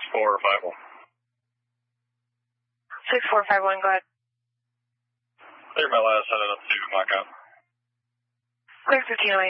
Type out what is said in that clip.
6451. 6451, go ahead. Clear my last, headed up to Mach out. Clear 1508.